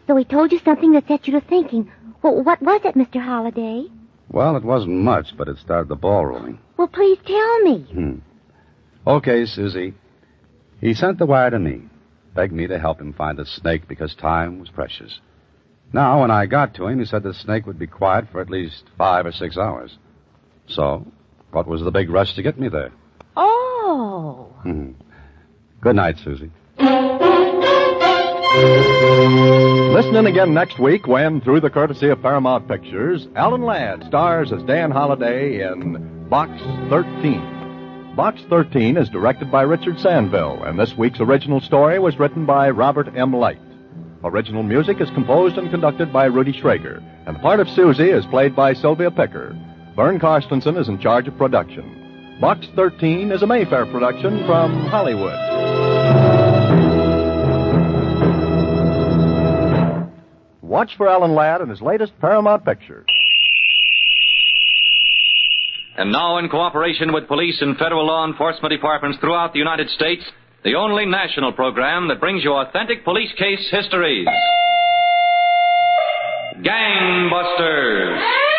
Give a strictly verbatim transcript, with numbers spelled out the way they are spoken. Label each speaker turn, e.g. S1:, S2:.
S1: So he told you something that set you to thinking. Well, what was it, Mister Holliday?
S2: Well, it wasn't much, but it started the ball rolling.
S1: Well, please tell me.
S2: Hmm. Okay, Susie. He sent the wire to me, begged me to help him find the snake because time was precious. Now, when I got to him, he said the snake would be quiet for at least five or six hours. So, what was the big rush to get me there?
S1: Oh.
S2: Hmm. Good night, Susie.
S3: Listen in again next week when, through the courtesy of Paramount Pictures, Alan Ladd stars as Dan Holliday in Box thirteen. Box thirteen is directed by Richard Sandville, and this week's original story was written by Robert M. Light. Original music is composed and conducted by Rudy Schrager, and the part of Susie is played by Sylvia Picker. Vern Karstensen is in charge of production. Box thirteen is a Mayfair production from Hollywood. Watch for Alan Ladd and his latest Paramount picture.
S4: And now, in cooperation with police and federal law enforcement departments throughout the United States, the only national program that brings you authentic police case histories. Gangbusters.